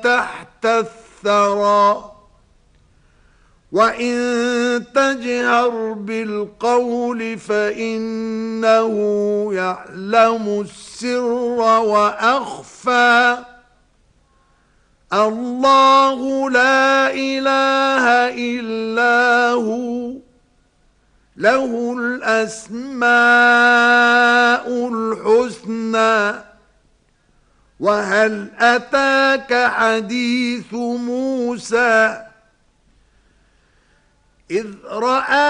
تحت الثرى وإن تجهر بالقول فإنه يعلم السر وأخفى الله لا إله إلا هو له الأسماء الحسنى وهل أتاك حديث موسى إذ رأى